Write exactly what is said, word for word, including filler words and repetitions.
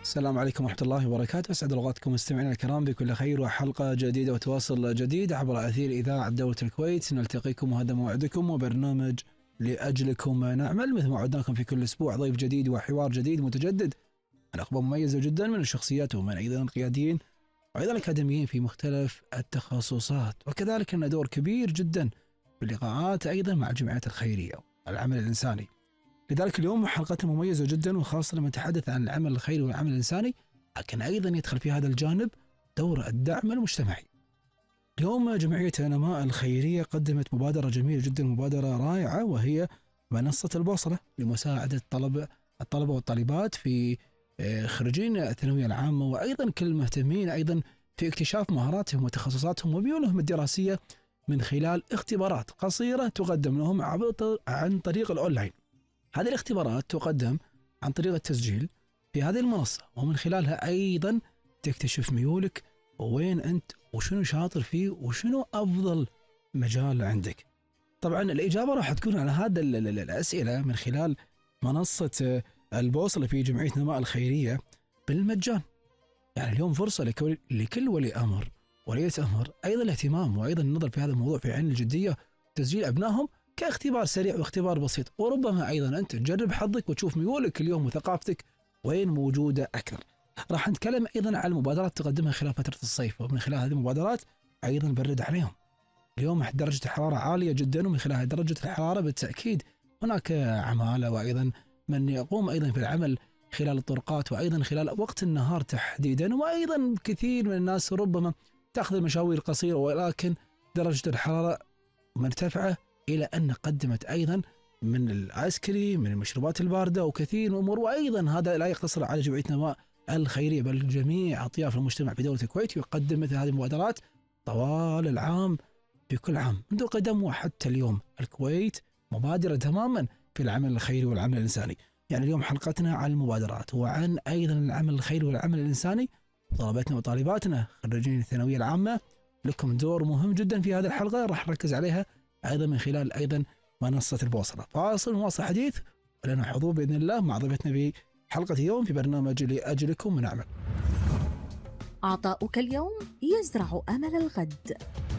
السلام عليكم ورحمة الله وبركاته. أسعد أوقاتكم مستمعينا الكرام بكل خير وحلقة جديدة وتواصل جديد عبر أثير إذاعة دولة الكويت. نلتقيكم وهذا موعدكم وبرنامج لأجلكم نعمل. مثل ما وعدناكم في كل أسبوع ضيف جديد وحوار جديد متجدد عن أخبار مميزة جدا من الشخصيات ومن أيضا قياديين وأيضا أكاديميين في مختلف التخصصات، وكذلك لنا دور كبير جدا في اللقاءات أيضا مع الجمعيات الخيرية والعمل الإنساني. لذلك اليوم حلقتنا مميزة جدا، وخاصة لما نتحدث عن العمل الخيري والعمل الإنساني، لكن أيضا يدخل في هذا الجانب دور الدعم المجتمعي. اليوم جمعية نماء الخيرية قدمت مبادرة جميلة جدا، مبادرة رائعة، وهي منصة البوصلة لمساعدة الطلبة الطلبة والطالبات في خريجين الثانوية العامة، وأيضا كل المهتمين أيضا في اكتشاف مهاراتهم وتخصصاتهم وميولهم الدراسية من خلال اختبارات قصيرة تقدم لهم عن طريق الأونلاين. هذه الاختبارات تقدم عن طريق التسجيل في هذه المنصة، ومن خلالها أيضا تكتشف ميولك ووين أنت وشنو شاطر فيه وشنو أفضل مجال عندك. طبعا الإجابة راح تكون على هذا الأسئلة من خلال منصة البوصلة في جمعية نماء الخيرية بالمجان. يعني اليوم فرصة لكل ولي أمر ولية أمر أيضا الاهتمام وأيضا النظر في هذا الموضوع في عين الجدية، تسجيل أبنائهم كاختبار سريع واختبار بسيط، وربما أيضا أنت تجرب حظك وتشوف ميولك اليوم وثقافتك وين موجودة أكثر. راح نتكلم أيضا عن المبادرات تقدمها خلال فترة الصيف، ومن خلال هذه المبادرات أيضا برد عليهم. اليوم درجة الحرارة عالية جدا، ومن خلال درجة الحرارة بالتأكيد هناك عمالة وأيضا من يقوم أيضا في العمل خلال الطرقات وأيضا خلال وقت النهار تحديدا، وأيضا كثير من الناس ربما تأخذ المشاوير القصيرة، ولكن درجة الحرارة مرتفعة إلى أن قدمت أيضا من الآيس كريم، من المشروبات الباردة وكثير من الأمور. وأيضا هذا لا يقتصر على جمعية نماء الخيرية، بل جميع أطياف المجتمع في دولة الكويت يقدم مثل هذه المبادرات طوال العام في كل عام منذ القدم وحتى اليوم. الكويت مبادرة تماما في العمل الخيري والعمل الإنساني. يعني اليوم حلقتنا عن المبادرات وعن أيضا العمل الخيري والعمل الإنساني. طلبتنا وطالباتنا خريجين الثانوية العامة لكم دور مهم جدا في هذه الحلقة، راح نركز عليها أيضا من خلال أيضا منصة البوصلة. فاصل ونواصل حديث ولنا حضور بإذن الله مع ضيفتنا في حلقة اليوم في برنامج لأجلكم نعمل. عطاؤك اليوم يزرع أمل الغد.